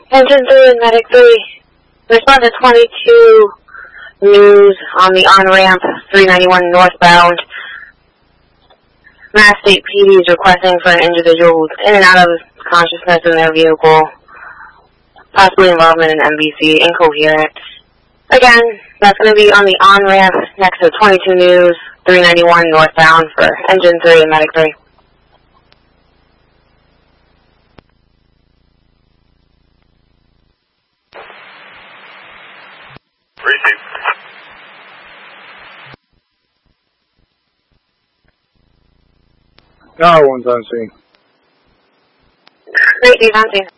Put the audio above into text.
Engine 3 and Medic 3. Respond to 22 news on the on-ramp 391 northbound. Mass State PD is requesting for an individual who's in and out of consciousness in their vehicle. Possibly involvement in MBC, incoherent. Again, that's going to be on the on-ramp next to 22 news 391 northbound for Engine 3 and Medic 3. Receive. Tower 1's on scene. Great, on scene.